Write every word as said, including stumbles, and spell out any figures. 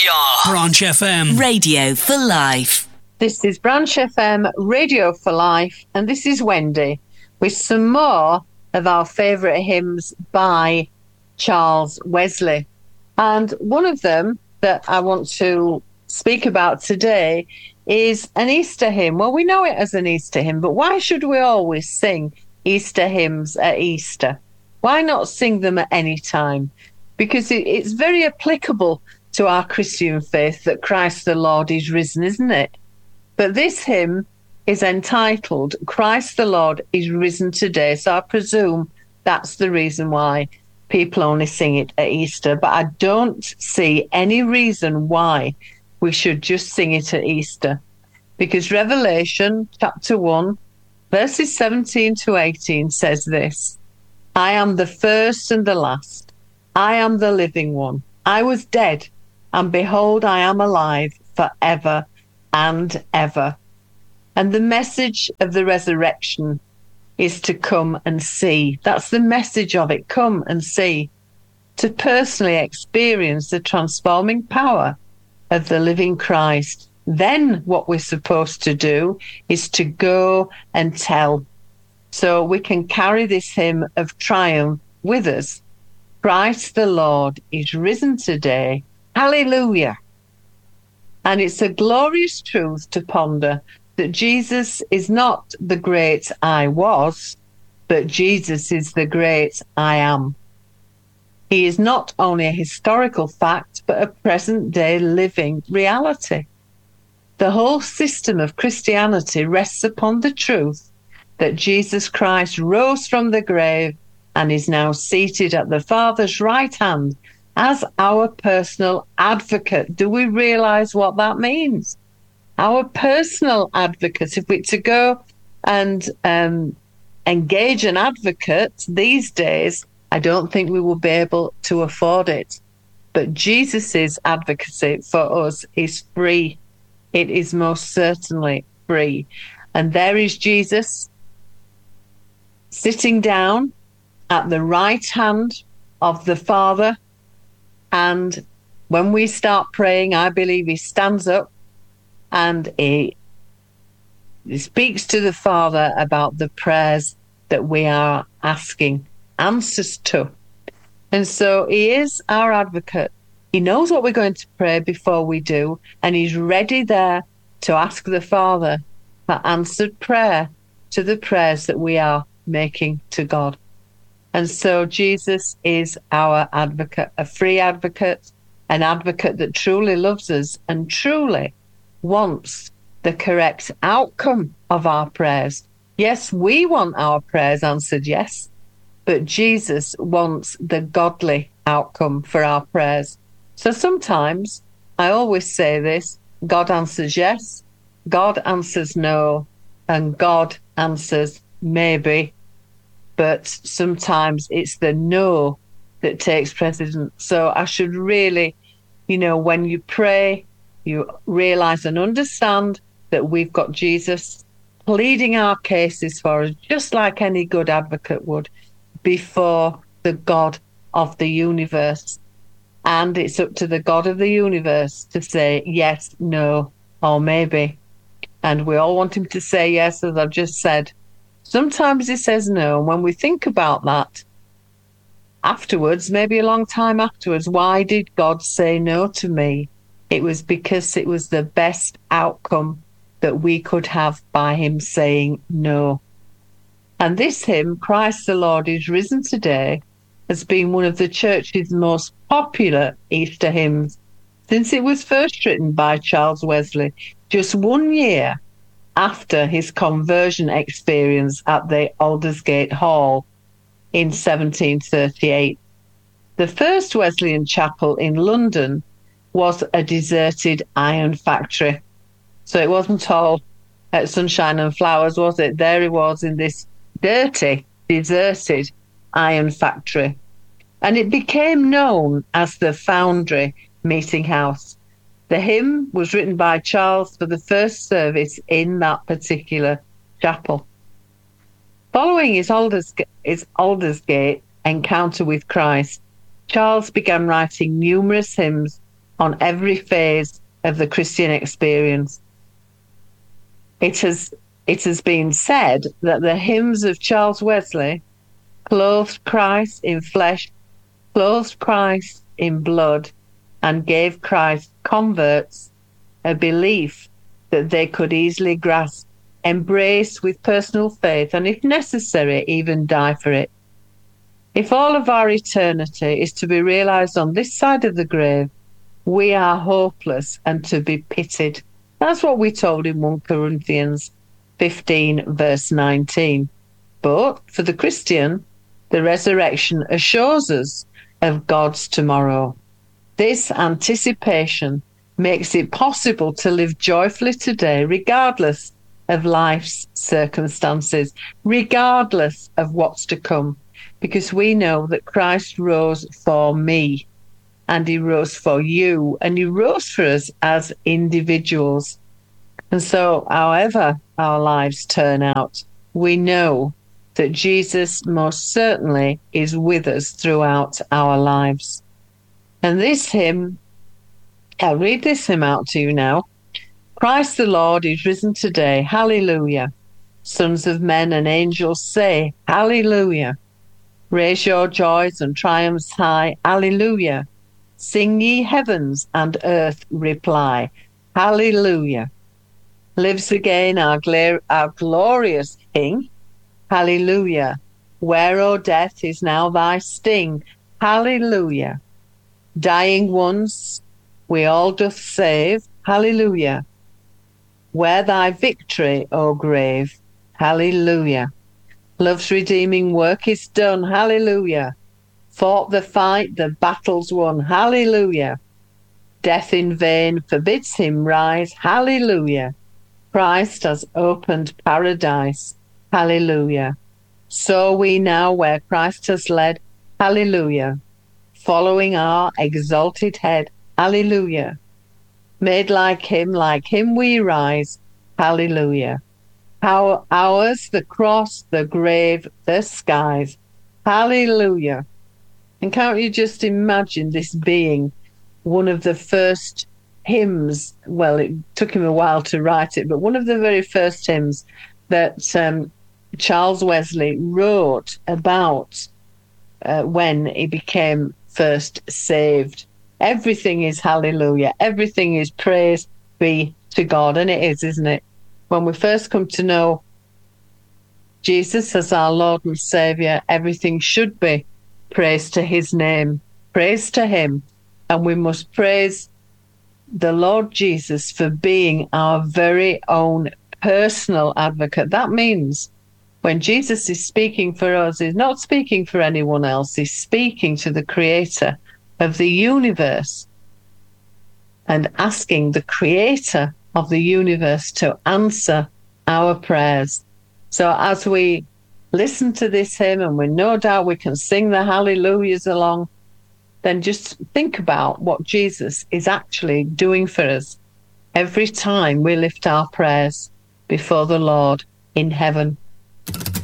We are Branch F M. Radio for Life. This is Branch F M Radio for Life, and this is Wendy with some more of our favourite hymns by Charles Wesley. And one of them that I want to speak about today is an Easter hymn. Well, we know it as an Easter hymn, but why should we always sing Easter hymns at Easter? Why not sing them at any time? Because it, it's very applicable to our Christian faith that Christ the Lord is risen, isn't it? But this hymn is entitled Christ the Lord is risen today. So I presume that's the reason why people only sing it at Easter. But I don't see any reason why we should just sing it at Easter. Because Revelation chapter one, verses seventeen to eighteen says this: I am the first and the last. I am the living one. I was dead, and behold, I am alive forever and ever. And the message of the resurrection is to come and see. That's the message of it. Come and see. To personally experience the transforming power of the living Christ. Then what we're supposed to do is to go and tell. So we can carry this hymn of triumph with us. Christ the Lord is risen today. Hallelujah. And it's a glorious truth to ponder that Jesus is not the great I was, but Jesus is the great I am. He is not only a historical fact, but a present-day living reality. The whole system of Christianity rests upon the truth that Jesus Christ rose from the grave and is now seated at the Father's right hand as our personal advocate. Do we realize what that means? Our personal advocate. If we're to go and um, engage an advocate these days, I don't think we will be able to afford it. But Jesus's advocacy for us is free. It is most certainly free. And there is Jesus sitting down at the right hand of the Father. And when we start praying, I believe he stands up and he, he speaks to the Father about the prayers that we are asking answers to. And so he is our advocate. He knows what we're going to pray before we do, and he's ready there to ask the Father for answered prayer to the prayers that we are making to God. And so Jesus is our advocate, a free advocate, an advocate that truly loves us and truly wants the correct outcome of our prayers. Yes, we want our prayers answered, yes, but Jesus wants the godly outcome for our prayers. So sometimes, I always say this, God answers yes, God answers no, and God answers maybe. But sometimes it's the no that takes precedence. So I should really, you know, when you pray, you realize and understand that we've got Jesus pleading our cases for us, just like any good advocate would, before the God of the universe. And it's up to the God of the universe to say yes, no, or maybe. And we all want him to say yes, as I've just said. Sometimes he says no, and when we think about that, afterwards, maybe a long time afterwards, why did God say no to me? It was because it was the best outcome that we could have by him saying no. And this hymn, Christ the Lord is risen today, has been one of the church's most popular Easter hymns since it was first written by Charles Wesley, just one year after his conversion experience at the Aldersgate Hall in seventeen thirty-eight. The first Wesleyan chapel in London was a deserted iron factory. So it wasn't all uh, sunshine and flowers, was it? There he was in this dirty, deserted iron factory. And it became known as the Foundry Meeting House. The hymn was written by Charles for the first service in that particular chapel. Following his, Aldersgate, his Aldersgate encounter with Christ, Charles began writing numerous hymns on every phase of the Christian experience. It has, it has been said that the hymns of Charles Wesley clothed Christ in flesh, clothed Christ in blood, and gave Christ converts a belief that they could easily grasp, embrace with personal faith, and if necessary, even die for it. If all of our eternity is to be realized on this side of the grave, we are hopeless and to be pitied. That's what we told in First Corinthians fifteen, verse nineteen. But for the Christian, the resurrection assures us of God's tomorrow. This anticipation makes it possible to live joyfully today, regardless of life's circumstances, regardless of what's to come, because we know that Christ rose for me, and he rose for you, and he rose for us as individuals. And so, however our lives turn out, we know that Jesus most certainly is with us throughout our lives. And this hymn, I'll read this hymn out to you now. Christ the Lord is risen today. Hallelujah. Sons of men and angels say, Hallelujah. Raise your joys and triumphs high. Hallelujah. Sing ye heavens and earth reply. Hallelujah. Lives again our, gla- our glorious King. Hallelujah. Where, O death, is now thy sting? Hallelujah. Dying once, we all doth save. Hallelujah. Where thy victory, O grave? Hallelujah. Love's redeeming work is done. Hallelujah. Fought the fight, the battle's won. Hallelujah. Death in vain forbids him rise. Hallelujah. Christ has opened paradise. Hallelujah. So we now where Christ has led. Hallelujah. Following our exalted head. Hallelujah. Made like him, like him we rise. Hallelujah. How ours the cross, the grave, the skies. Hallelujah. And can't you just imagine this being one of the first hymns? Well, it took him a while to write it, but one of the very first hymns that um, Charles Wesley wrote about uh, when he became first saved. Everything is hallelujah. Everything is praise be to God. And it is, isn't it? When we first come to know Jesus as our Lord and Saviour, everything should be praise to his name, praise to him. And we must praise the Lord Jesus for being our very own personal advocate. That means when Jesus is speaking for us, he's not speaking for anyone else. He's speaking to the creator of the universe and asking the creator of the universe to answer our prayers. So as we listen to this hymn, and we no doubt we can sing the hallelujahs along, then just think about what Jesus is actually doing for us every time we lift our prayers before the Lord in heaven.